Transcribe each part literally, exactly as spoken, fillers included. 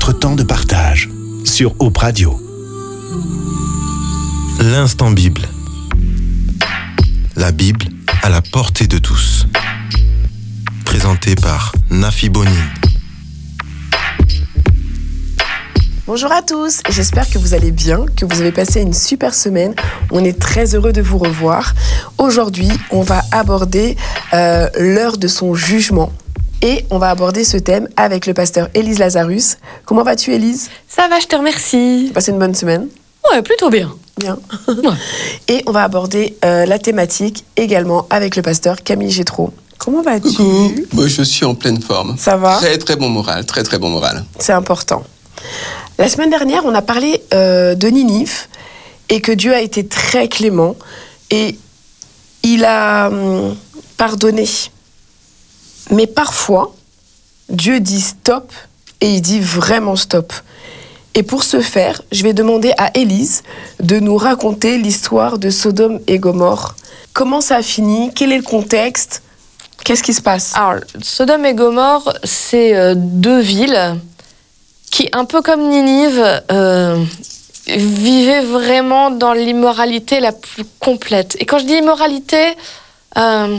votre temps de partage sur Hope Radio. L'instant Bible. La Bible à la portée de tous. Présenté par Nafi Bonine. Bonjour à tous, j'espère que vous allez bien, que vous avez passé une super semaine. On est très heureux de vous revoir. Aujourd'hui, on va aborder euh, l'heure de son jugement. Et on va aborder ce thème avec le pasteur Élise Lazarus. Comment vas-tu, Élise ? Ça va, je te remercie. Tu as passé une bonne semaine ? Ouais, plutôt bien. Bien. Ouais. Et on va aborder euh, la thématique également avec le pasteur Camille Gétraud. Comment vas-tu ? Coucou. Moi, je suis en pleine forme. Ça va ? Très, très bon moral. Très, très bon moral. C'est important. La semaine dernière, on a parlé euh, de Ninive et que Dieu a été très clément et il a hum, pardonné. Mais parfois, Dieu dit stop et il dit vraiment stop. Et pour ce faire, je vais demander à Élise de nous raconter l'histoire de Sodome et Gomorrhe. Comment ça a fini ? Quel est le contexte ? Qu'est-ce qui se passe ? Alors, Sodome et Gomorrhe, c'est euh, deux villes qui, un peu comme Ninive, euh, vivaient vraiment dans l'immoralité la plus complète. Et quand je dis immoralité, euh,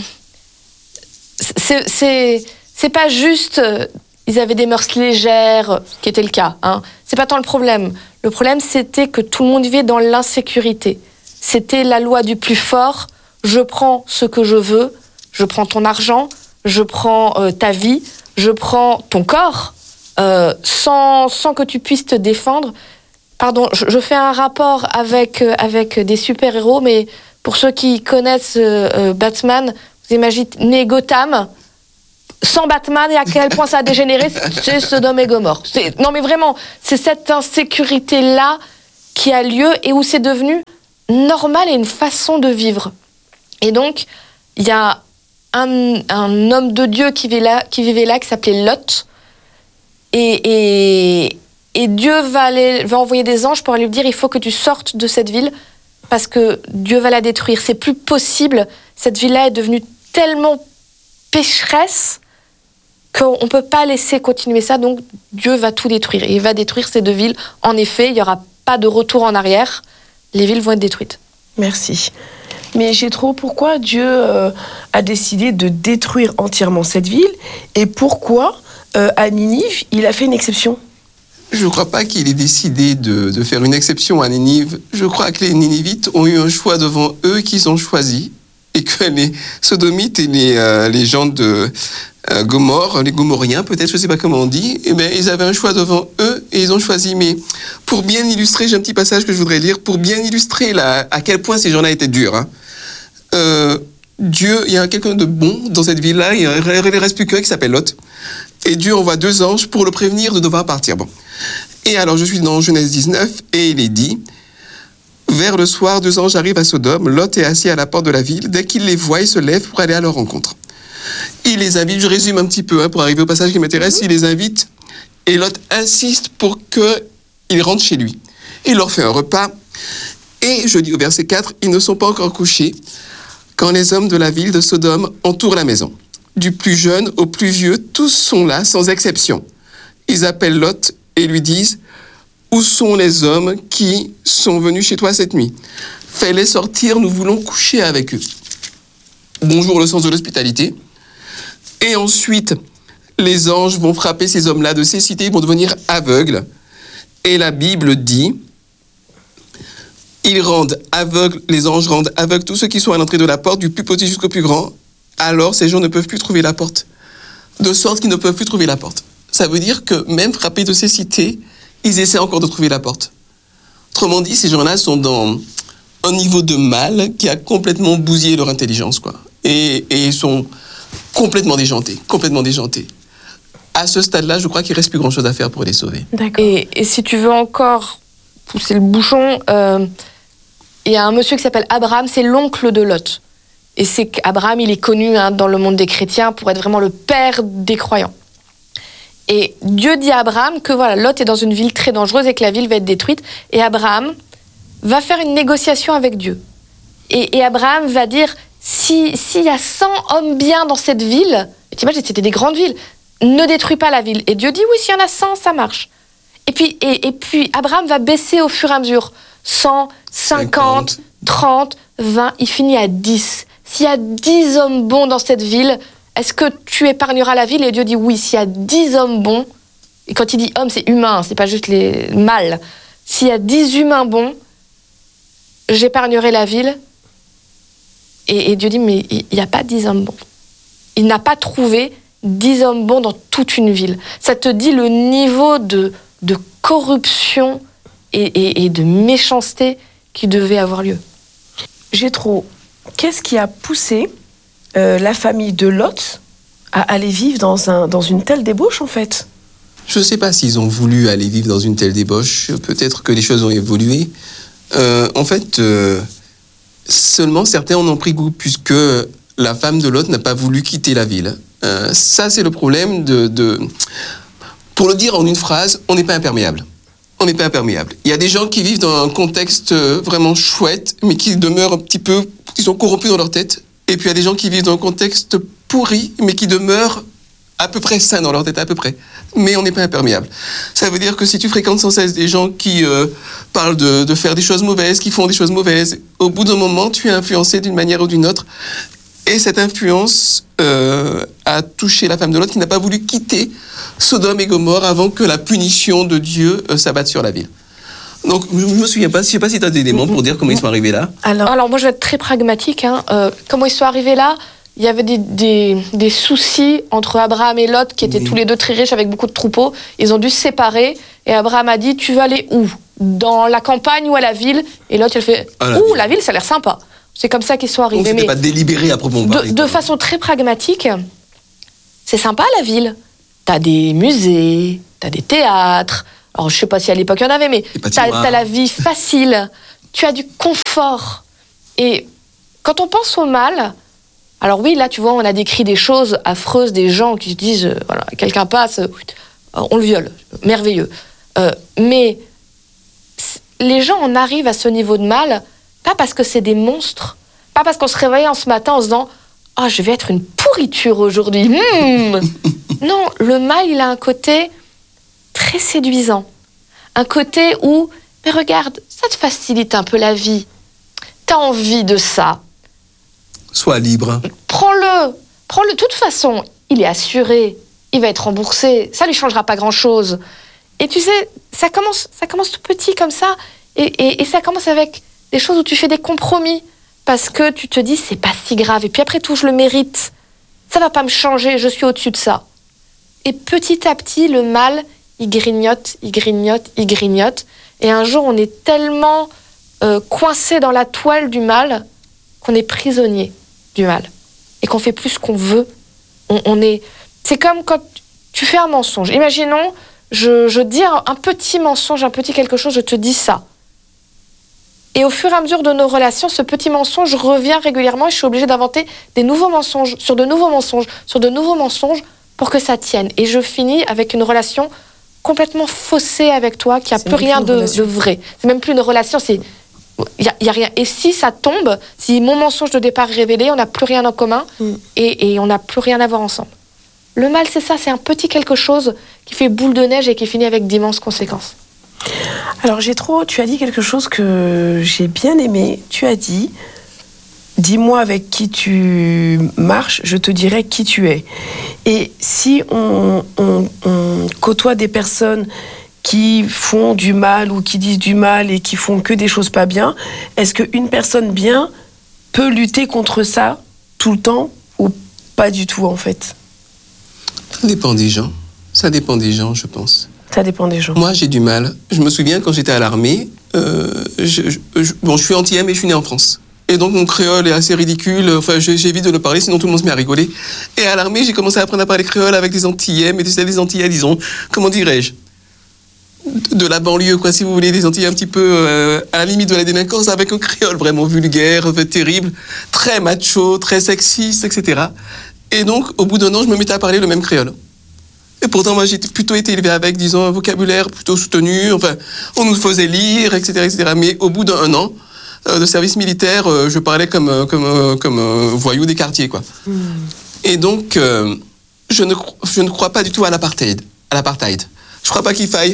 c'est, c'est, c'est pas juste... Euh, ils avaient des mœurs légères, ce qui était le cas. Hein. C'est pas tant le problème. Le problème, c'était que tout le monde vivait dans l'insécurité. C'était la loi du plus fort. Je prends ce que je veux. Je prends ton argent. Je prends euh, ta vie. Je prends ton corps. Euh, sans, sans que tu puisses te défendre. Pardon, je, je fais un rapport avec, euh, avec des super-héros, mais pour ceux qui connaissent euh, euh, Batman, vous imaginez Gotham, sans Batman, et à quel point ça a dégénéré, c'est Sodome et Gomorrhe. C'est, non mais vraiment, c'est cette insécurité-là qui a lieu et où c'est devenu normal et une façon de vivre. Et donc, il y a un, un homme de Dieu qui vivait là, qui, vivait là, qui s'appelait Lot. Et, et, et Dieu va, aller, va envoyer des anges pour lui dire « Il faut que tu sortes de cette ville parce que Dieu va la détruire. C'est plus possible. Cette ville-là est devenue tellement pécheresse qu'on ne peut pas laisser continuer ça. Donc Dieu va tout détruire. Et il va détruire ces deux villes. En effet, il n'y aura pas de retour en arrière. Les villes vont être détruites. » Merci. Mais Gétraud, pourquoi Dieu euh, a décidé de détruire entièrement cette ville ? Et pourquoi Euh, à Ninive, il a fait une exception. Je ne crois pas qu'il ait décidé de, de faire une exception à Ninive. Je crois que les Ninivites ont eu un choix devant eux qu'ils ont choisi et que les Sodomites et les, euh, les gens de euh, Gomorrhe, les Gomorriens peut-être, je ne sais pas comment on dit, eh bien, ils avaient un choix devant eux et ils ont choisi. Mais pour bien illustrer, j'ai un petit passage que je voudrais lire, pour bien illustrer la, à quel point ces gens-là étaient durs. Hein. Euh, Dieu, il y a quelqu'un de bon dans cette ville-là, il ne reste plus qu'un qui s'appelle Lot. Et Dieu envoie deux anges pour le prévenir de devoir partir. Bon. Et alors, je suis dans Genèse dix-neuf, et il est dit, vers le soir, deux anges arrivent à Sodome. Lot est assis à la porte de la ville. Dès qu'il les voit, il se lève pour aller à leur rencontre. Il les invite, je résume un petit peu, hein, pour arriver au passage qui m'intéresse, il les invite, et Lot insiste pour qu'ils rentrent chez lui. Il leur fait un repas, et je dis au verset quatre, ils ne sont pas encore couchés, quand les hommes de la ville de Sodome entourent la maison. Du plus jeune au plus vieux, tous sont là, sans exception. Ils appellent Lot et lui disent « Où sont les hommes qui sont venus chez toi cette nuit ? Fais-les sortir, nous voulons coucher avec eux. » Bonjour, le sens de l'hospitalité. Et ensuite, les anges vont frapper ces hommes-là de cécité, ils vont devenir aveugles. Et la Bible dit « Ils rendent aveugles, les anges rendent aveugles tous ceux qui sont à l'entrée de la porte, du plus petit jusqu'au plus grand. » Alors ces gens ne peuvent plus trouver la porte. De sorte qu'ils ne peuvent plus trouver la porte. Ça veut dire que même frappés de cécité, ils essaient encore de trouver la porte. Autrement dit, ces gens-là sont dans un niveau de mal qui a complètement bousillé leur intelligence, quoi. Et, et ils sont complètement déjantés, complètement déjantés. À ce stade-là, je crois qu'il ne reste plus grand-chose à faire pour les sauver. D'accord. Et, et si tu veux encore pousser le bouchon, euh, il y a un monsieur qui s'appelle Abraham, c'est l'oncle de Lot. Et c'est qu'Abraham, il est connu hein, dans le monde des chrétiens pour être vraiment le père des croyants. Et Dieu dit à Abraham que voilà, Lot est dans une ville très dangereuse et que la ville va être détruite. Et Abraham va faire une négociation avec Dieu. Et, et Abraham va dire, si, s'il y a cent hommes bien dans cette ville, tu imagines, c'était des grandes villes, ne détruis pas la ville. Et Dieu dit, oui, s'il y en a cent, ça marche. Et puis, et, et puis, Abraham va baisser au fur et à mesure. cent, cinquante, trente, vingt, il finit à dix. S'il y a dix hommes bons dans cette ville, est-ce que tu épargneras la ville? Et Dieu dit oui, s'il y a dix hommes bons, et quand il dit homme, c'est humain, c'est pas juste les mâles. S'il y a dix humains bons, j'épargnerai la ville. Et, et Dieu dit, mais il n'y a pas dix hommes bons. Il n'a pas trouvé dix hommes bons dans toute une ville. Ça te dit le niveau de, de corruption et, et, et de méchanceté qui devait avoir lieu. Jéthro, qu'est-ce qui a poussé euh, la famille de Lot à aller vivre dans, un, dans une telle débauche, en fait? Je ne sais pas s'ils ont voulu aller vivre dans une telle débauche. Peut-être que les choses ont évolué. Euh, en fait, euh, seulement certains en ont pris goût, puisque la femme de Lot n'a pas voulu quitter la ville. Euh, ça, c'est le problème de, de... Pour le dire en une phrase, on n'est pas imperméable. On n'est pas imperméable. Il y a des gens qui vivent dans un contexte vraiment chouette, mais qui demeurent un petit peu... Ils sont corrompus dans leur tête. Et puis il y a des gens qui vivent dans un contexte pourri, mais qui demeurent à peu près sains dans leur tête, à peu près. Mais on n'est pas imperméable. Ça veut dire que si tu fréquentes sans cesse des gens qui euh, parlent de, de faire des choses mauvaises, qui font des choses mauvaises, au bout d'un moment, tu es influencé d'une manière ou d'une autre. Et cette influence euh, a touché la femme de Lot qui n'a pas voulu quitter Sodome et Gomorrhe avant que la punition de Dieu euh, s'abatte sur la ville. Donc, je ne me souviens pas, je ne sais pas si tu as des éléments pour dire comment ils sont arrivés là. Alors, Alors moi, je vais être très pragmatique. Hein. Euh, comment ils sont arrivés là? Il y avait des, des, des soucis entre Abraham et Lot, qui étaient oui. tous les deux très riches avec beaucoup de troupeaux. Ils ont dû se séparer. Et Abraham a dit, tu veux aller où? Dans la campagne ou à la ville? Et Lot, il fait, ah, ouh, la ville, ça a l'air sympa. C'est comme ça qu'ils sont arrivés. Donc, c'était pas délibéré à proprement parler. De, de façon très pragmatique, c'est sympa la ville. T'as des musées, t'as des théâtres. Alors, je sais pas si à l'époque il y en avait, mais t'as, t'as la vie facile. Tu as du confort. Et quand on pense au mal, alors oui, là, tu vois, on a décrit des choses affreuses, des gens qui se disent, euh, voilà, quelqu'un passe, euh, on le viole, merveilleux. Euh, mais les gens en arrivent à ce niveau de mal. Pas parce que c'est des monstres, pas parce qu'on se réveille en ce matin en se disant « Ah, oh, je vais être une pourriture aujourd'hui. Mmh. » Non, le mal, il a un côté très séduisant. Un côté où « Mais regarde, ça te facilite un peu la vie. T'as envie de ça. » Sois libre. Prends-le. Prends-le. De toute façon, il est assuré. Il va être remboursé. Ça lui changera pas grand-chose. Et tu sais, ça commence, ça commence tout petit comme ça. Et, et, et ça commence avec... des choses où tu fais des compromis parce que tu te dis c'est pas si grave et puis après tout je le mérite, ça va pas me changer, je suis au-dessus de ça. Et petit à petit le mal il grignote, il grignote, il grignote et un jour on est tellement euh, coincé dans la toile du mal qu'on est prisonnier du mal et qu'on fait plus ce qu'on veut. On, on est, c'est comme quand tu fais un mensonge. Imaginons je, je dis un, un petit mensonge, un petit quelque chose, je te dis ça. Et au fur et à mesure de nos relations, ce petit mensonge revient régulièrement et je suis obligée d'inventer des nouveaux mensonges, sur de nouveaux mensonges, sur de nouveaux mensonges pour que ça tienne. Et je finis avec une relation complètement faussée avec toi, qui n'a plus rien de, de vrai. C'est même plus une relation, c'est... Il n'y a, y a rien. Et si ça tombe, si mon mensonge de départ est révélé, on n'a plus rien en commun mm. et, et on n'a plus rien à voir ensemble. Le mal, c'est ça, c'est un petit quelque chose qui fait boule de neige et qui finit avec d'immenses conséquences. Alors Jéthro, tu as dit quelque chose que j'ai bien aimé. Tu as dit, dis-moi avec qui tu marches, je te dirai qui tu es. Et si on, on, on côtoie des personnes qui font du mal ou qui disent du mal et qui font que des choses pas bien, est-ce qu'une personne bien peut lutter contre ça tout le temps ou pas du tout en fait? Ça dépend des gens. Ça dépend des gens, je pense. Ça dépend des gens. Moi, j'ai du mal. Je me souviens, quand j'étais à l'armée, euh, je, je, bon, je suis antillais, mais je suis né en France. Et donc, mon créole est assez ridicule. Enfin, j'évite de le parler, sinon tout le monde se met à rigoler. Et à l'armée, j'ai commencé à apprendre à parler créole avec des antillais, mais des antillais, disons, comment dirais-je, de la banlieue, quoi, si vous voulez, des antillais un petit peu euh, à la limite de la délinquance, avec un créole vraiment vulgaire, terrible, très macho, très sexiste, et cetera. Et donc, au bout d'un an, je me mettais à parler le même créole. Et pourtant, moi, j'ai plutôt été élevé avec, disons, un vocabulaire plutôt soutenu. Enfin, on nous faisait lire, et cetera, et cetera. Mais au bout d'un an euh, de service militaire, euh, je parlais comme euh, comme euh, comme euh, voyou des quartiers, quoi. Mm. Et donc, euh, je ne je ne crois pas du tout à l'apartheid. À l'apartheid. Je ne crois pas qu'il faille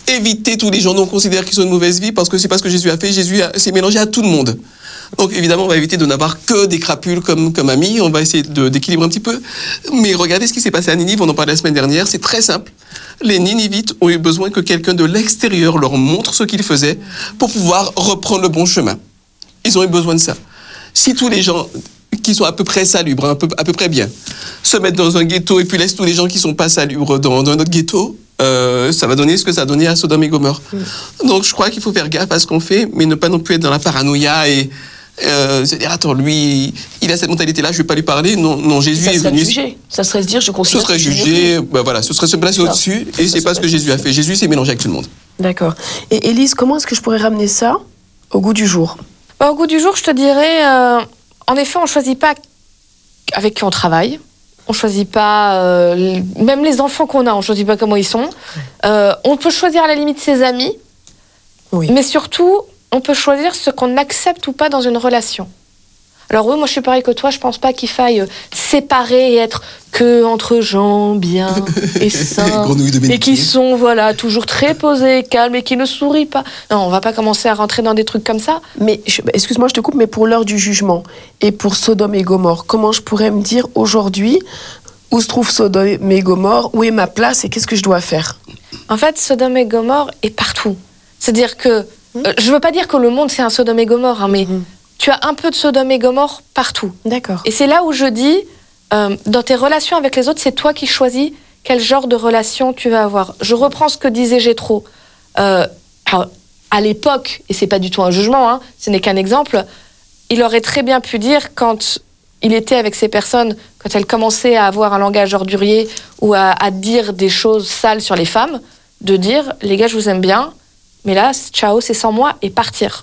éviter tous les gens dont on considère qu'ils ont une mauvaise vie, parce que c'est pas ce que Jésus a fait. Jésus a, s'est mélangé à tout le monde. Donc évidemment, on va éviter de n'avoir que des crapules comme, comme amis, on va essayer de, d'équilibrer un petit peu. Mais regardez ce qui s'est passé à Ninive, on en parlait la semaine dernière, c'est très simple. Les Ninivites ont eu besoin que quelqu'un de l'extérieur leur montre ce qu'ils faisaient pour pouvoir reprendre le bon chemin. Ils ont eu besoin de ça. Si tous les gens qui sont à peu près salubres, à peu, à peu près bien, se mettent dans un ghetto et puis laissent tous les gens qui sont pas salubres dans, dans notre ghetto, euh, ça va donner ce que ça a donné à Sodome et Gomorrhe. Mmh. Donc je crois qu'il faut faire gaffe à ce qu'on fait, mais ne pas non plus être dans la paranoïa et Euh, se dire, attends, lui, il a cette mentalité-là, je ne vais pas lui parler. Non, non, Jésus ça est venu. Ça serait jugé. Ça serait se dire, je considère. Ce serait jugé, ben voilà, ce serait se placer au-dessus, et c'est pas ce que Jésus a fait. Jésus s'est mélangé avec tout le monde. D'accord. Et Élise, comment est-ce que je pourrais ramener ça au goût du jour? Au goût du jour, je te dirais, euh, en effet, on ne choisit pas avec qui on travaille. On ne choisit pas, euh, même les enfants qu'on a, on ne choisit pas comment ils sont. Euh, on peut choisir à la limite ses amis, oui. Mais surtout, on peut choisir ce qu'on accepte ou pas dans une relation. Alors oui, moi je suis pareil que toi, je pense pas qu'il faille séparer et être que entre gens bien et sains et qui sont voilà toujours très posés, calmes et qui ne sourient pas. Non, on va pas commencer à rentrer dans des trucs comme ça. Mais je, excuse-moi, je te coupe, mais pour l'heure du jugement et pour Sodome et Gomorrhe, comment je pourrais me dire aujourd'hui où se trouve Sodome et Gomorrhe, où est ma place et qu'est-ce que je dois faire? En fait, Sodome et Gomorrhe est partout. C'est-à-dire que Euh, je veux pas dire que le monde c'est un Sodome et Gomorrhe, hein, mais mmh. tu as un peu de Sodome et Gomorrhe partout. D'accord. Et c'est là où je dis, euh, dans tes relations avec les autres, c'est toi qui choisis quel genre de relation tu vas avoir. Je reprends ce que disait Jéthro. Euh, à l'époque, et c'est pas du tout un jugement, hein, ce n'est qu'un exemple, il aurait très bien pu dire quand il était avec ces personnes, quand elles commençaient à avoir un langage ordurier ou à, à dire des choses sales sur les femmes, de dire, les gars, je vous aime bien, mais là, ciao, c'est sans moi, et partir.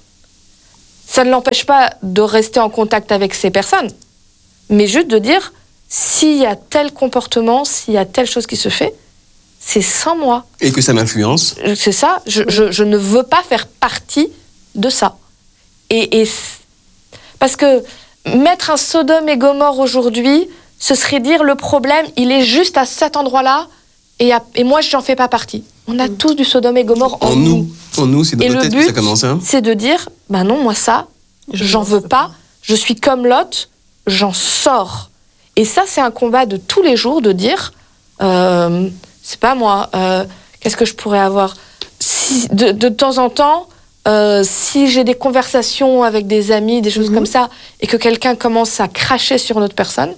Ça ne l'empêche pas de rester en contact avec ces personnes, mais juste de dire, s'il y a tel comportement, s'il y a telle chose qui se fait, c'est sans moi. Et que ça m'influence. C'est ça, je, je, je ne veux pas faire partie de ça. Et, et parce que mettre un Sodome et Gomorrhe aujourd'hui, ce serait dire, le problème, il est juste à cet endroit-là, et, à, et moi, je n'en fais pas partie. On a tous du Sodome et Gomorrhe en, en nous. nous. En nous, c'est dans notre tête que ça commence. Hein. C'est de dire, ben non, moi ça, j'en veux pas, je suis comme Lot, j'en sors. Et ça, c'est un combat de tous les jours, de dire, euh, c'est pas moi, euh, qu'est-ce que je pourrais avoir si, de, de temps en temps, euh, si j'ai des conversations avec des amis, des choses mm-hmm. comme ça, et que quelqu'un commence à cracher sur une autre personne,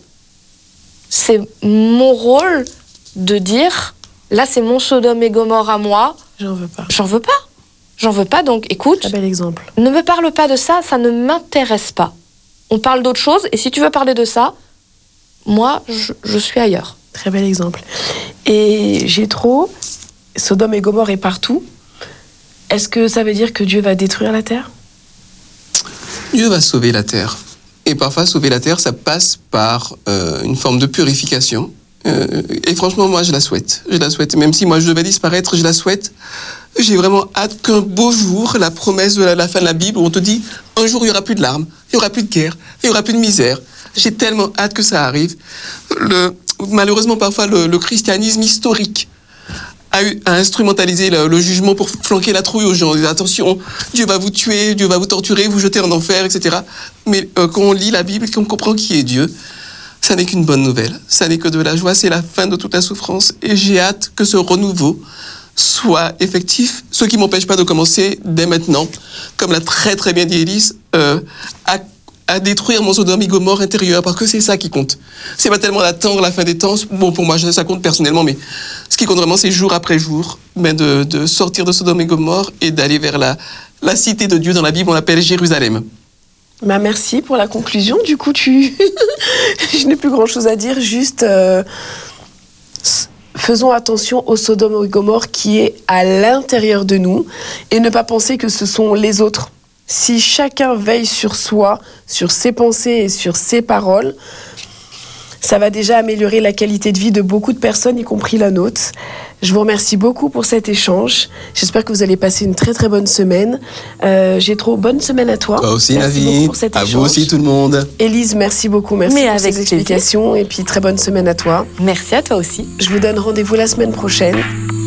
c'est mon rôle de dire... Là, c'est mon Sodome et Gomorrhe à moi. J'en veux pas. J'en veux pas. J'en veux pas, donc écoute. Très bel exemple. Ne me parle pas de ça, ça ne m'intéresse pas. On parle d'autre chose, et si tu veux parler de ça, moi, je, je suis ailleurs. Très bel exemple. Et Jéthro, Sodome et Gomorrhe est partout. Est-ce que ça veut dire que Dieu va détruire la terre? Dieu va sauver la terre. Et parfois, sauver la terre, ça passe par euh, une forme de purification. Euh, et franchement, moi, je la souhaite. Je la souhaite. Même si moi, je devais disparaître, je la souhaite. J'ai vraiment hâte qu'un beau jour, la promesse de la, la fin de la Bible, où on te dit, un jour, il n'y aura plus de larmes, il n'y aura plus de guerre, il n'y aura plus de misère. J'ai tellement hâte que ça arrive. Le, malheureusement, parfois, le, le christianisme historique a, eu, a instrumentalisé le, le jugement pour flanquer la trouille aux gens. Ils disent, attention, Dieu va vous tuer, Dieu va vous torturer, vous jeter en enfer, et cetera. Mais euh, quand on lit la Bible et qu'on comprend qui est Dieu, ça n'est qu'une bonne nouvelle, ça n'est que de la joie, c'est la fin de toute la souffrance. Et j'ai hâte que ce renouveau soit effectif, ce qui ne m'empêche pas de commencer dès maintenant, comme l'a très très bien dit Élise, euh, à, à détruire mon Sodome et Gomorrhe intérieur, parce que c'est ça qui compte. C'est pas tellement d'attendre la fin des temps, bon pour moi ça compte personnellement, mais ce qui compte vraiment c'est jour après jour, mais de, de sortir de Sodome et Gomorrhe et d'aller vers la, la cité de Dieu. Dans la Bible on l'appelle Jérusalem. Bah merci pour la conclusion. Du coup, tu... je n'ai plus grand-chose à dire. Juste, euh, faisons attention au Sodome et Gomorrhe qui est à l'intérieur de nous et ne pas penser que ce sont les autres. Si chacun veille sur soi, sur ses pensées et sur ses paroles, ça va déjà améliorer la qualité de vie de beaucoup de personnes, y compris la nôtre. Je vous remercie beaucoup pour cet échange. J'espère que vous allez passer une très très bonne semaine. Euh, Jéthro, bonne semaine à toi. Toi aussi, merci Navi. Pour cet à échange. vous aussi, tout le monde. Élise, merci beaucoup. Merci Mais pour avec ces explications. Et puis très bonne semaine à toi. Merci à toi aussi. Je vous donne rendez-vous la semaine prochaine.